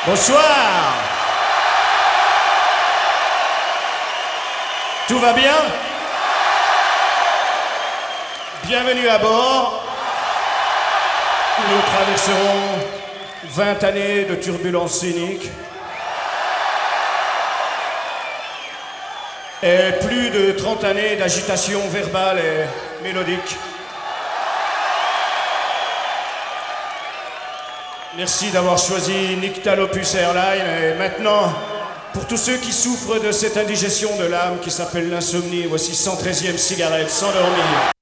Bonsoir. Tout va bien? Bienvenue à bord. Nous traverserons 20 années de turbulences scéniques et plus de 30 années d'agitation verbale et mélodique. Merci d'avoir choisi Nyctalopus Airlines. Et maintenant, pour tous ceux qui souffrent de cette indigestion de l'âme qui s'appelle l'insomnie, voici 113e cigarette sans dormir.